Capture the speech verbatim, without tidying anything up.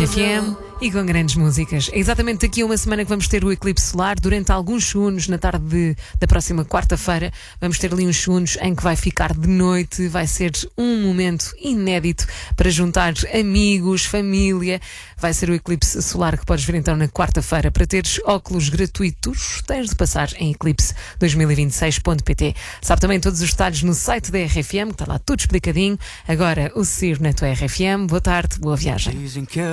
F M e com grandes músicas. É exatamente daqui a uma semana que vamos ter o eclipse solar. Durante alguns segundos, na tarde de, da próxima quarta-feira, vamos ter ali uns segundos em que vai ficar de noite. Vai ser um momento inédito para juntar amigos, família. Vai ser o eclipse solar que podes ver então na quarta-feira. Para teres óculos gratuitos, tens de passar em eclipse dois mil e vinte e seis ponto pt. Sabe também todos os detalhes no site da R F M, que está lá tudo explicadinho. Agora o Ciro na tua R F M. Boa tarde, boa viagem.